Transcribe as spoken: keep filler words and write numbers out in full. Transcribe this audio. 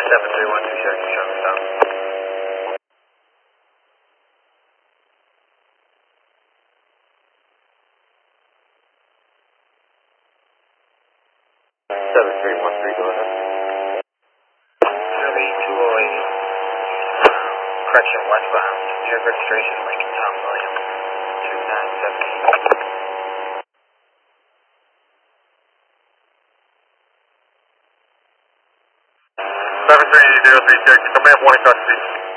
seven three one two six, Charlestown. seven three one three, go ahead. Charlie two oh eight, correction westbound, New York registration, Lincoln Tom William, two nine seven eight. seven three zero three six, command warning, touch speed.